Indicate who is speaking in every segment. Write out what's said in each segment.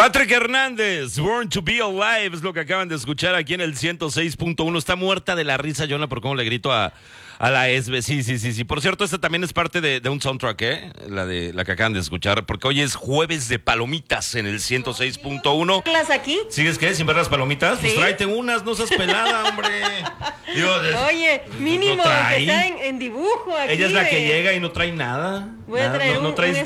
Speaker 1: Patrick Hernández, Born to be Alive, es lo que acaban de escuchar aquí en el 106.1. Está muerta de la risa, Jonah, por cómo le grito a la Esbe. Sí. Por cierto, esta también es parte de un soundtrack, la que acaban de escuchar, porque hoy es jueves de palomitas en el 106.1.
Speaker 2: ¿Las aquí?
Speaker 1: ¿Sigues qué? ¿Sin ver las palomitas?
Speaker 2: ¿Sí?
Speaker 1: Pues tráete unas, no seas pelada, hombre. Digo,
Speaker 2: oye, mínimo
Speaker 1: ¿no
Speaker 2: que está en dibujo aquí.
Speaker 1: Ella es la que llega y no trae nada.
Speaker 2: Voy a traer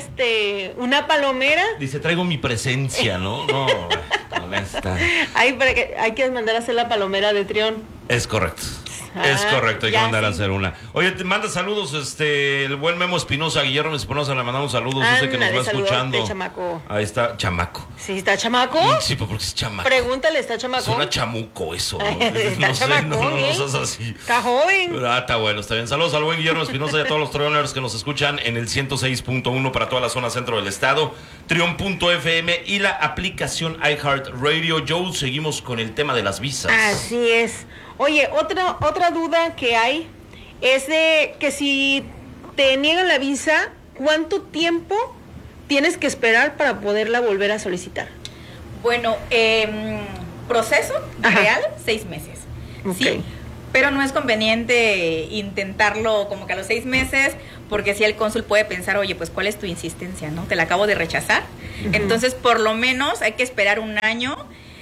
Speaker 2: una palomera.
Speaker 1: Dice, traigo mi presencia, ¿no? No, honesta.
Speaker 2: Hay que mandar a hacer la palomera de Trión.
Speaker 1: Es correcto. Es correcto, hay que mandar a hacer una. Oye, te manda saludos el buen Memo Espinosa, Guillermo Espinosa, le mandamos saludos, yo sé que nos va escuchando.
Speaker 2: Chamaco.
Speaker 1: Ahí está, chamaco.
Speaker 2: ¿Sí está chamaco?
Speaker 1: Sí, porque es chamaco.
Speaker 2: Pregúntale, ¿está chamaco?
Speaker 1: Suena chamuco eso, ¿no?
Speaker 2: Está
Speaker 1: No sé,
Speaker 2: chamacón,
Speaker 1: no seas así.
Speaker 2: Está joven.
Speaker 1: Está bueno, está bien. Saludos al buen Guillermo Espinosa y a todos los Trioners que nos escuchan en el 106.1 para toda la zona centro del estado, Trion.fm y la aplicación iHeartRadio. Joe, seguimos con el tema de las visas.
Speaker 2: Así es. Oye, otra duda que hay es de que si te niegan la visa, ¿cuánto tiempo tienes que esperar para poderla volver a solicitar?
Speaker 3: Bueno, proceso real, 6 meses.
Speaker 2: Okay.
Speaker 3: Sí, pero no es conveniente intentarlo como que a los 6 meses, porque si el cónsul puede pensar, oye, pues ¿cuál es tu insistencia, no? Te la acabo de rechazar. Uh-huh. Entonces, por lo menos hay que esperar un año.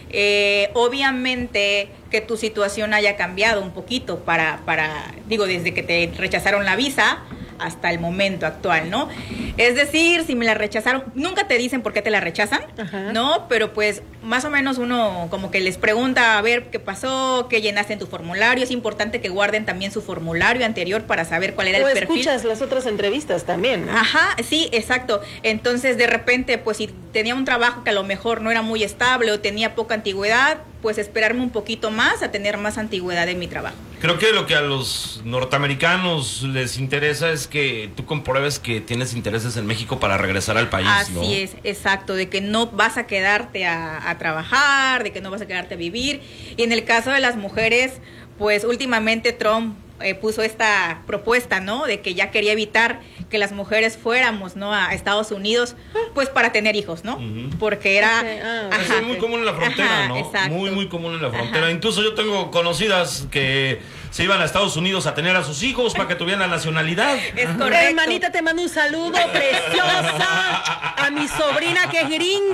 Speaker 3: Obviamente que tu situación haya cambiado un poquito desde que te rechazaron la visa hasta el momento actual, ¿no? Es decir, si me la rechazaron, nunca te dicen por qué te la rechazan, ajá, ¿no? Pero pues más o menos uno como que les pregunta a ver qué pasó, qué llenaste en tu formulario. Es importante que guarden también su formulario anterior para saber cuál era el perfil.
Speaker 2: O escuchas las otras entrevistas también, ¿no?
Speaker 3: Ajá, sí, exacto. Entonces, de repente, pues si tenía un trabajo que a lo mejor no era muy estable o tenía poca antigüedad, pues esperarme un poquito más a tener más antigüedad en mi trabajo.
Speaker 1: Creo que lo que a los norteamericanos les interesa es que tú compruebes que tienes intereses en México para regresar al país,
Speaker 3: así, ¿no?
Speaker 1: Así
Speaker 3: es, exacto, de que no vas a quedarte a trabajar, de que no vas a quedarte a vivir. Y en el caso de las mujeres, pues últimamente Trump puso esta propuesta, ¿no? De que ya quería evitar que las mujeres fuéramos, ¿no? A Estados Unidos, pues para tener hijos, ¿no? Uh-huh. Porque era...
Speaker 1: es muy común en la frontera, ajá, ¿no?
Speaker 3: Exacto.
Speaker 1: Muy, muy común en la frontera. Ajá. Incluso yo tengo conocidas que se iban a Estados Unidos a tener a sus hijos para que tuvieran la nacionalidad.
Speaker 2: Es correcto. Hermanita, te mando un saludo, preciosa, a mi sobrina que es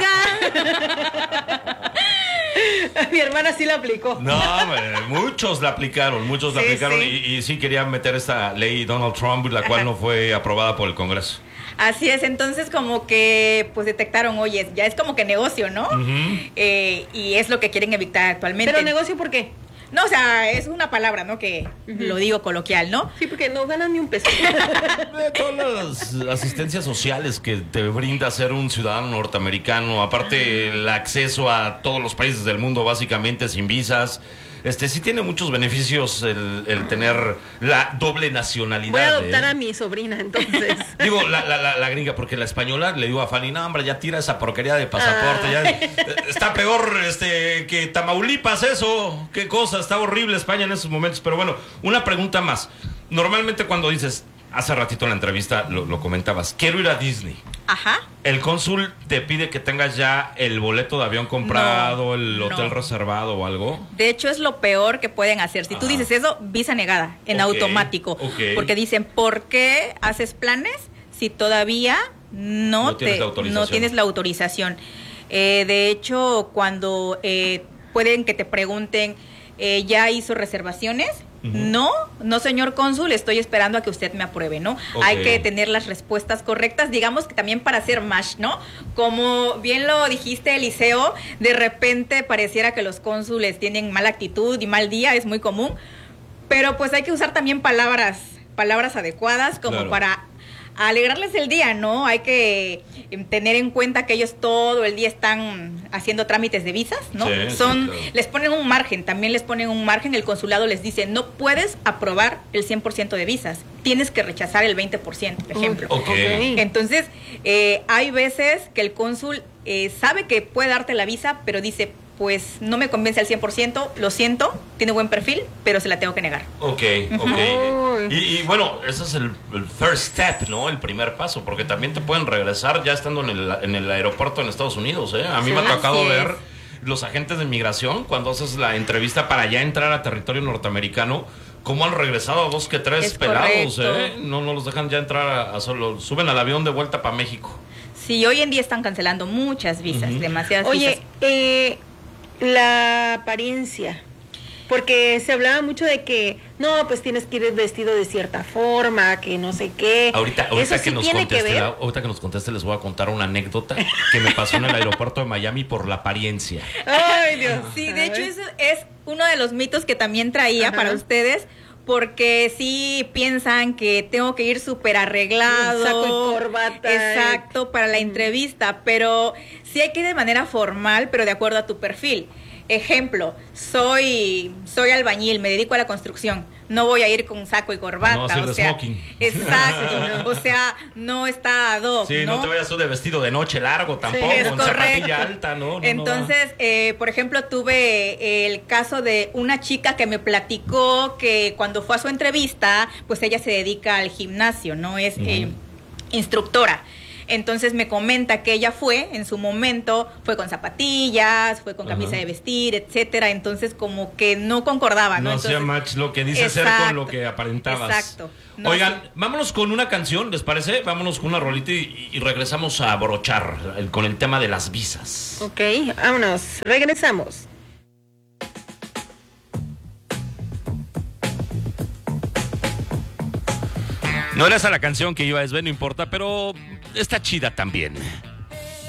Speaker 2: gringa. Mi hermana sí la aplicó.
Speaker 1: No, muchos la aplicaron, sí. Y sí querían meter esta ley Donald Trump, la cual no fue aprobada por el Congreso.
Speaker 3: Así es, entonces como que pues detectaron, oye, ya es como que negocio, ¿no? Uh-huh. Y es lo que quieren evitar actualmente.
Speaker 2: ¿Pero negocio por qué?
Speaker 3: No, o sea, es una palabra, ¿no? Que lo digo coloquial, ¿no?
Speaker 2: Sí, porque no ganan ni un peso.
Speaker 1: Todas las asistencias sociales que te brinda ser un ciudadano norteamericano, aparte el acceso a todos los países del mundo básicamente sin visas, sí tiene muchos beneficios el tener la doble nacionalidad.
Speaker 2: Voy a adoptar a mi sobrina, entonces.
Speaker 1: Digo, la gringa, porque la española le digo a Fanny, no, hombre, ya tira esa porquería de pasaporte. Ya, está peor que Tamaulipas eso. Qué cosa, está horrible España en esos momentos. Pero bueno, una pregunta más. Normalmente cuando dices, hace ratito en la entrevista lo comentabas, quiero ir a Disney.
Speaker 3: Ajá.
Speaker 1: ¿El cónsul te pide que tengas ya el boleto de avión comprado, el hotel reservado o algo?
Speaker 3: De hecho, es lo peor que pueden hacer. Si tú dices eso, visa negada, en automático. Okay. Porque dicen, ¿por qué haces planes si todavía no tienes la autorización? De hecho, cuando pueden que te pregunten, ¿ya hizo reservaciones? Uh-huh. No, señor cónsul, estoy esperando a que usted me apruebe, ¿no? Okay. Hay que tener las respuestas correctas, digamos que también para hacer match, ¿no? Como bien lo dijiste, Eliseo, de repente pareciera que los cónsules tienen mala actitud y mal día, es muy común, pero pues hay que usar también palabras adecuadas como claro, para alegrarles el día, ¿no? Hay que tener en cuenta que ellos todo el día están haciendo trámites de visas, ¿no? Sí, claro. Les ponen un margen, el consulado les dice, no puedes aprobar el 100% de visas, tienes que rechazar el 20%, por ejemplo.
Speaker 1: Okay.
Speaker 3: Entonces, hay veces que el cónsul sabe que puede darte la visa, pero dice, pues no me convence al 100%, lo siento, tiene buen perfil, pero se la tengo que negar.
Speaker 1: Ok. Y bueno, ese es el first step, ¿no? El primer paso, porque también te pueden regresar ya estando en el aeropuerto en Estados Unidos, ¿eh? A mí me ha tocado ver los agentes de migración cuando haces la entrevista para ya entrar a territorio norteamericano, cómo han regresado a 2 que 3 pelados, ¿eh? No los dejan ya entrar solo, suben al avión de vuelta para México.
Speaker 3: Sí, hoy en día están cancelando muchas visas, demasiadas visas.
Speaker 2: Oye, la apariencia, porque se hablaba mucho de que, no, pues tienes que ir vestido de cierta forma, que no sé qué.
Speaker 1: Ahorita que nos conteste les voy a contar una anécdota que me pasó en el aeropuerto de Miami por la apariencia.
Speaker 2: Ay, Dios.
Speaker 3: Sí, de hecho eso es uno de los mitos que también traía para ustedes, porque sí piensan que tengo que ir súper arreglado.
Speaker 2: Saco y corbata.
Speaker 3: Exacto, para la entrevista, pero sí hay que ir de manera formal, pero de acuerdo a tu perfil. Ejemplo, soy albañil, me dedico a la construcción. No voy a ir con saco y corbata.
Speaker 1: No, o sea, smoking.
Speaker 3: Exacto. O sea, no está ad hoc,
Speaker 1: sí, no te vayas tú de vestido de noche largo tampoco,
Speaker 3: sí,
Speaker 1: con zapatilla alta, ¿no?
Speaker 3: Entonces, por ejemplo, tuve el caso de una chica que me platicó que cuando fue a su entrevista, pues ella se dedica al gimnasio, ¿no? Es instructora. Entonces me comenta que ella en su momento, fue con zapatillas, fue con camisa de vestir, etcétera. Entonces como que no concordaba, ¿no?
Speaker 1: No hacía match lo que dice ser con lo que aparentabas.
Speaker 3: Exacto.
Speaker 1: No, oigan, vámonos con una canción, ¿les parece? Vámonos con una rolita y regresamos a brochar con el tema de las visas.
Speaker 2: Ok, vámonos, regresamos.
Speaker 1: No era esa la canción que iba a Sven, no importa, pero está chida también.